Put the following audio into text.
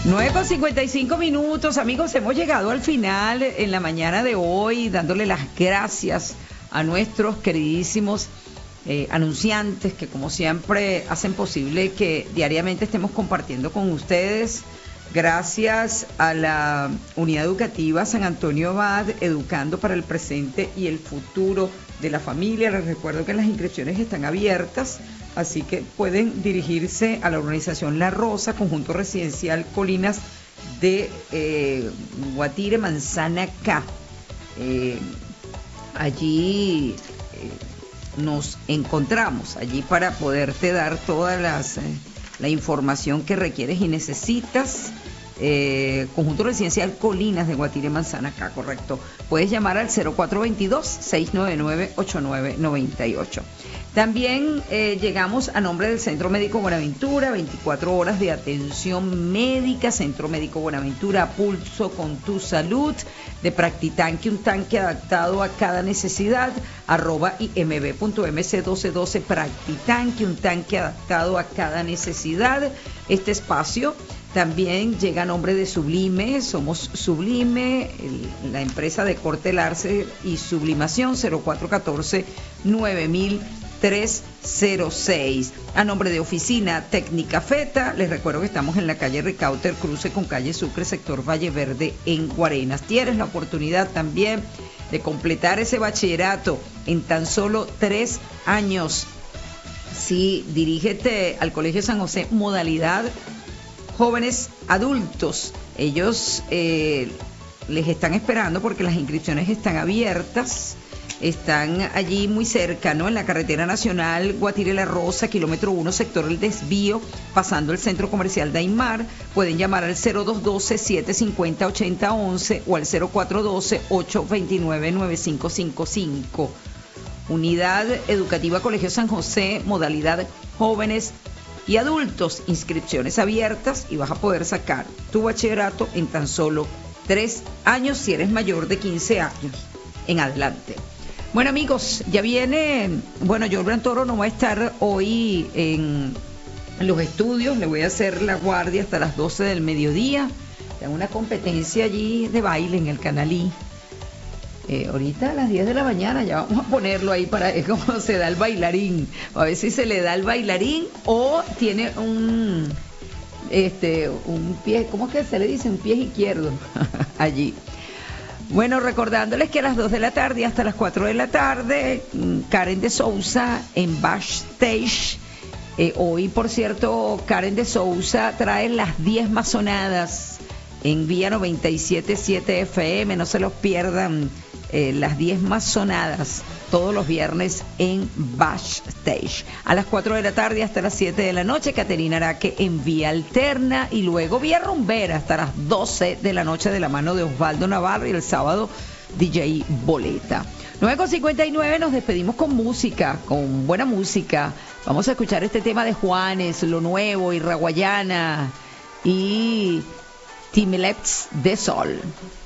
9:55, amigos, hemos llegado al final en la mañana de hoy, dándole las gracias a nuestros queridísimos anunciantes que como siempre hacen posible que diariamente estemos compartiendo con ustedes. Gracias a la Unidad Educativa San Antonio Abad, educando para el presente y el futuro de la familia. Les recuerdo que las inscripciones están abiertas, así que pueden dirigirse a la organización La Rosa, Conjunto Residencial Colinas de Guatire, Manzana K. Allí nos encontramos, allí para poderte dar toda la información que requieres y necesitas. Conjunto Residencial Colinas de Guatire, Manzana K, correcto. Puedes llamar al 0422-699-8998. También llegamos a nombre del Centro Médico Buenaventura, 24 horas de atención médica. Centro Médico Buenaventura, pulso con tu salud. De Practitanque, un tanque adaptado a cada necesidad. @imb.mc1212, Practitanque, un tanque adaptado a cada necesidad. Este espacio también llega a nombre de Sublime. Somos Sublime, la empresa de corte láser y sublimación. 0414-900306. A nombre de Oficina Técnica Feta, les recuerdo que estamos en la calle Recauter, cruce con calle Sucre, sector Valle Verde, en Guarenas. Tienes la oportunidad también de completar ese bachillerato en tan solo 3 años. Sí, dirígete al Colegio San José, modalidad jóvenes adultos. Ellos les están esperando porque las inscripciones están abiertas. Están allí muy cerca, ¿no? En la carretera nacional Guatire-La Rosa, kilómetro 1, sector El Desvío, pasando el centro comercial Daimar. Pueden llamar al 0212-750-8011 o al 0412-829-9555. Unidad Educativa Colegio San José, modalidad jóvenes y adultos, inscripciones abiertas, y vas a poder sacar tu bachillerato en tan solo 3 años si eres mayor de 15 años en adelante. Bueno, amigos, ya viene, Jorbran Toro no va a estar hoy en los estudios, le voy a hacer la guardia hasta las 12 del mediodía. Tengo una competencia allí de baile en el Canalí. Ahorita a las 10 de la mañana ya vamos a ponerlo ahí para ver cómo se da el bailarín. A ver si se le da el bailarín o tiene un pie, ¿cómo es que se le dice? Un pie izquierdo allí. Bueno, recordándoles que a las 2 de la tarde hasta las 4 de la tarde, Karen de Sousa en Backstage. Hoy, por cierto, Karen de Sousa trae las 10 más sonadas en Vía 97.7 FM. No se los pierdan, las 10 más sonadas todos los viernes en Backstage. A las 4 de la tarde hasta las 7 de la noche, Caterina Araque en Vía Alterna, y luego Vía Rumbera hasta las 12 de la noche de la mano de Osvaldo Navarro, y el sábado DJ Boleta. 9:59, nos despedimos con música, con buena música. Vamos a escuchar este tema de Juanes, Lo Nuevo, y Raguayana y Timeleps de Sol.